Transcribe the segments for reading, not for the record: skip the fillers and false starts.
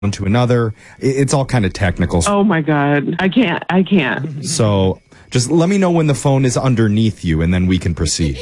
to another. It's all kind of technical. Oh my God. I can't. So just let me know when the phone is underneath you and then we can proceed.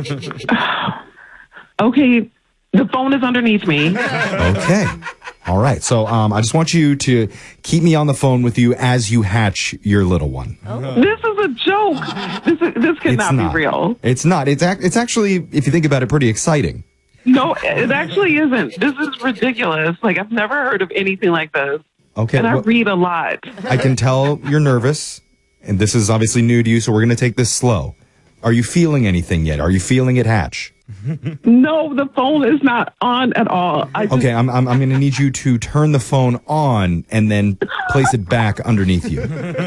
Okay. The phone is underneath me. Okay. All right. So I just want you to keep me on the phone with you as you hatch your little one. This is a joke. This cannot be real. It's not. It's actually, if you think about it, pretty exciting. No, it actually isn't. This is ridiculous. Like, I've never heard of anything like this. Okay. And I read a lot. I can tell you're nervous, and this is obviously new to you, so we're going to take this slow. Are you feeling anything yet? Are you feeling it hatch? No, the phone is not on at all. Okay, I'm going to need you to turn the phone on and then place it back underneath you.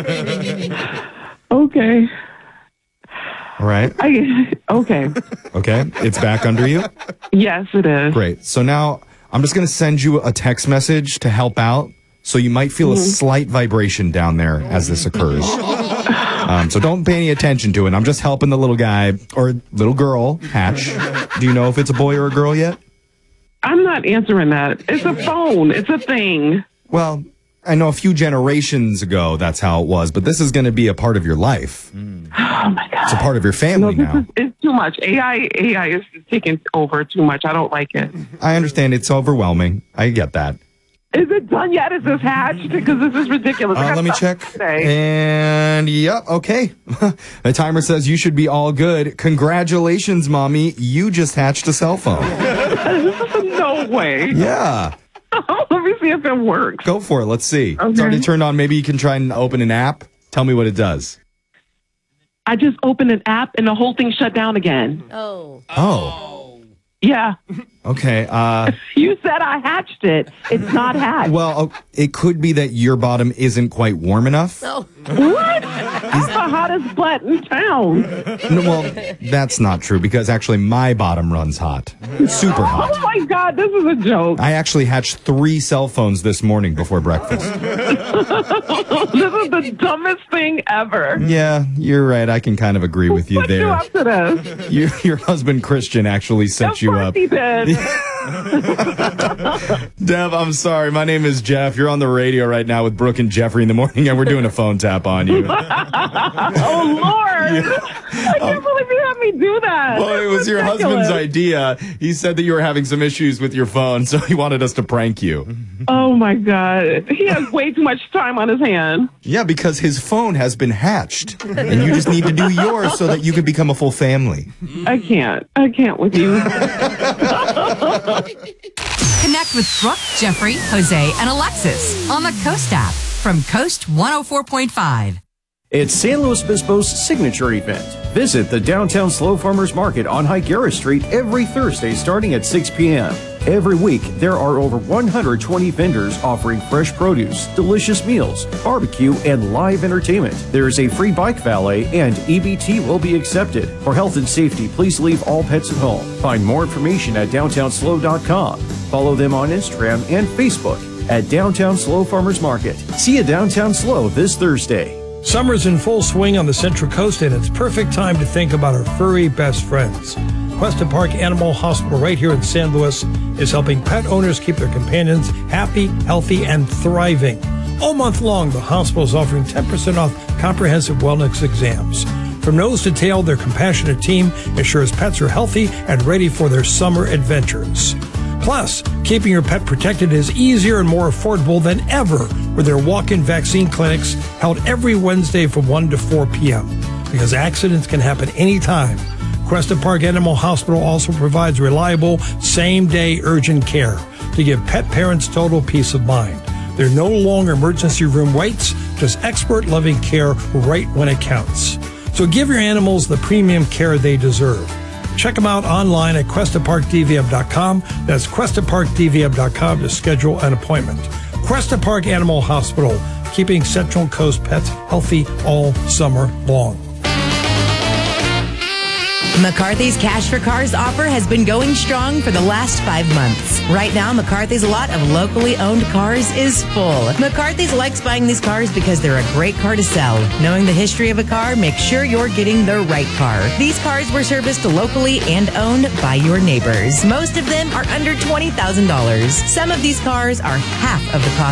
Okay. All right. Okay. Okay, it's back under you? Yes, it is. Great. So now I'm just going to send you a text message to help out. So you might feel a slight vibration down there as this occurs. So don't pay any attention to it. I'm just helping the little guy or little girl hatch. Do you know if it's a boy or a girl yet? I'm not answering that. It's a phone. It's a thing. Well, I know a few generations ago that's how it was, but this is going to be a part of your life. Oh my God. It's a part of your family now. It's too much. AI is taking over too much. I don't like it. I understand it's overwhelming. I get that. Is it done yet? Is this hatched? Because this is ridiculous. Let me check. And yep, okay. The timer says you should be all good. Congratulations, Mommy. You just hatched a cell phone. No way. Yeah. Let me see if it works. Go for it. Let's see. Okay. It's already turned on. Maybe you can try and open an app. Tell me what it does. I just opened an app and the whole thing shut down again. Oh. Yeah. Okay. You said I hatched it. It's not hatched. Well, it could be that your bottom isn't quite warm enough. What? That's the hottest butt in town. No, well, that's not true because actually my bottom runs hot. Super hot. Oh my God, this is a joke. I actually hatched 3 cell phones this morning before breakfast. This is the dumbest thing ever. Yeah, you're right. I can kind of agree with you there. You up to this? Your husband Christian actually set you up. He did. Dev, I'm sorry. My name is Jeff. You're on the radio right now with Brooke and Jeffrey in the morning, and we're doing a phone tap on you. Oh, Lord. I can't believe you had me do that. Well, it was your husband's idea. He said that you were having some issues with your phone, so he wanted us to prank you. Oh, my God. He has way too much time on his hand. Yeah, because his phone has been hatched, and you just need to do yours so that you can become a full family. I can't with you. Connect with Brooke, Jeffrey, Jose, and Alexis on the Coast app from Coast 104.5. It's San Luis Obispo's signature event. Visit the Downtown Slow Farmers Market on Higuera Street every Thursday starting at 6 p.m. Every week, there are over 120 vendors offering fresh produce, delicious meals, barbecue, and live entertainment. There is a free bike valet, and EBT will be accepted. For health and safety, please leave all pets at home. Find more information at downtownslow.com. Follow them on Instagram and Facebook at Downtown Slow Farmers Market. See you Downtown Slow this Thursday. Summer's in full swing on the Central Coast, and it's perfect time to think about our furry best friends. Cuesta Park Animal Hospital right here in San Luis is helping pet owners keep their companions happy, healthy, and thriving. All month long, the hospital is offering 10% off comprehensive wellness exams. From nose to tail, their compassionate team ensures pets are healthy and ready for their summer adventures. Plus, keeping your pet protected is easier and more affordable than ever with their walk-in vaccine clinics held every Wednesday from 1 to 4 p.m. Because accidents can happen anytime. Cuesta Park Animal Hospital also provides reliable, same-day urgent care to give pet parents total peace of mind. There are no longer emergency room waits, just expert loving care right when it counts. So give your animals the premium care they deserve. Check them out online at QuestaParkDVM.com. That's QuestaParkDVM.com to schedule an appointment. Cuesta Park Animal Hospital, keeping Central Coast pets healthy all summer long. McCarthy's Cash for Cars offer has been going strong for the last 5 months. Right now, McCarthy's lot of locally owned cars is full. McCarthy's likes buying these cars because they're a great car to sell. Knowing the history of a car, make sure you're getting the right car. These cars were serviced locally and owned by your neighbors. Most of them are under $20,000. Some of these cars are half of the cost